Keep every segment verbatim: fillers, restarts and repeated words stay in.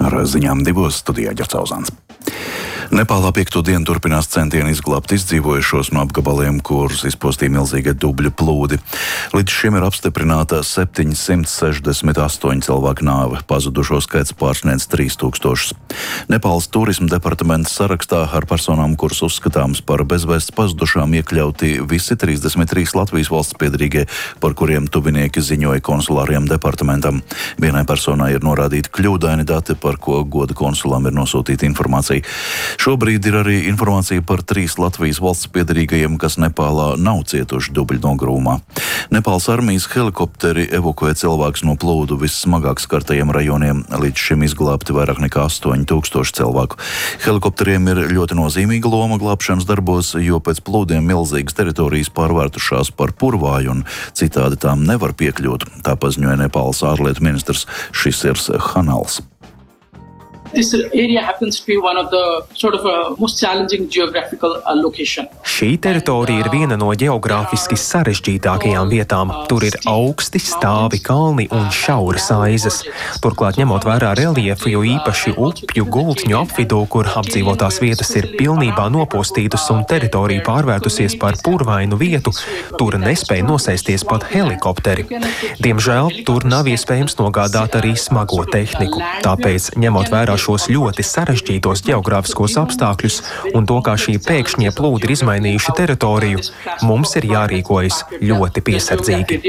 Ar ziņām divos studijā Ģercauzāns. Nepālā piekto dienu turpinās centieni izglābt izdzīvojušos no apgabaliem, kurus izpostīja milzīga dubļu plūdi. Līdz šim ir apstiprināta septiņsimt sešdesmit astoņi cilvēku nāve, pazudušo skaits pārsniedz trīs tūkstošus. Nepāles turisma departamenta sarakstā ar personām, kuras uzskatāms par bezvēsts pazudušām, iekļauti visi trīsdesmit trīs Latvijas valsts piederīgie, par kuriem tuvinieki ziņoja konsulārajam departamentam. Vienai personai ir norādīti kļūdaini dati, par ko goda konsulām ir nosūtīta informācija. Šobrīd ir arī informācija par trīs Latvijas valsts piederīgajiem, kas Nepālā nav cietuši dubļu nogrūmā. Nepāles armijas helikopteri evakuē cilvēkus no plūdu vissmagāk skartajiem rajoniem. Līdz šim izglābti vairāk nekā astoņi tūkstoši cilvēku. Helikopteriem ir ļoti nozīmīga loma glābšanas darbos, jo pēc plūdiem milzīgas teritorijas pārvērtušās par purvāju un citādi tām nevar piekļūt. Tā paziņoja Nepāles ārlietu ministrs Šisirs Hanals. This area happens to be one of the sort of a most challenging geographical uh, location. Šī teritorija ir viena no ģeogrāfiski sarežģītākajām vietām. Tur ir augsti, stāvi kalni un šauras aizes. Turklāt, ņemot vērā reliefu, jo īpaši upju gultņu apvidū, kur apdzīvotās vietas ir pilnībā nopostītas un teritorija pārvērtusies par purvainu vietu, tur nespēja nosēsties pat helikopteri. Diemžēl tur nav iespējams nogādāt arī smago tehniku. Tāpēc, ņemot vērā šos ļoti sarežģītos ģeogrāfiskos apstākļus un to, kā šī pēkšņie plūdi ir izmainījuši teritoriju, mums ir jārīkojas ļoti piesardzīgi.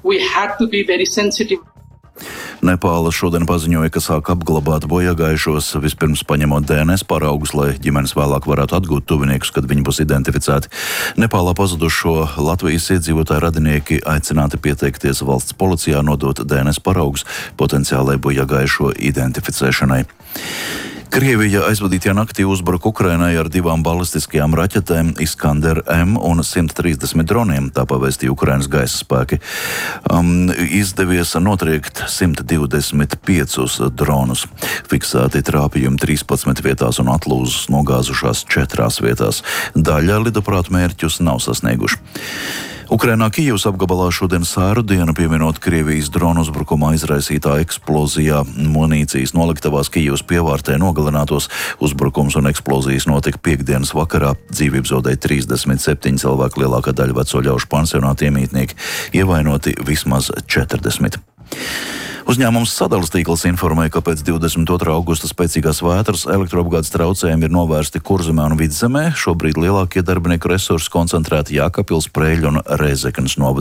Nepāla šodien paziņoja, ka sāk apglabāt bojāgājušos, vispirms paņemot D N S paraugus, lai ģimenes vēlāk varētu atgūt tuviniekus, kad viņi būs identificēti. Nepālā pazudušo Latvijas iedzīvotāju radinieki aicināti pieteikties valsts policijā, nodot D N S paraugus potenciālai bojāgājušo identificēšanai. Krievija aizvadītajā naktī uzbruka Ukrainai ar divām balistiskajām raķetēm Iskander M un simt trīsdesmit droniem, tā pavēstīja Ukrainas gaisa spēki. Um, izdevies notriekt simt divdesmit piecus dronus. Fiksēti trāpījumi trīspadsmit vietās un atlūzas nogāzušās četrās vietās. Daļa lidoprātu mērķus nav sasnieguši. Ukrainā Kijivas apgabalā šodien sēru dienu pieminot Krievijas dronu uzbrukumā izraisītā eksplozijā munīcijas noliktavās Kijivas pievārtē nogalinātos. Uzbrukums un eksplozijas notika piektdienas vakarā. Dzīvību zaudēja trīsdesmit septiņi cilvēki, lielākā daļa veco ļaužu pansionātu iemītnieki, ievainoti vismaz četrdesmit. Uzņēmums Sadales tīkls informēja, ka pēc divdesmit otrā augusta spēcīgās vētras elektroapgādes traucējumi ir novērsti Kurzemē un Vidzemē. Šobrīd lielākie darbinieku resursi koncentrēti Jēkabpils, Preiļu un Rēzeknes novada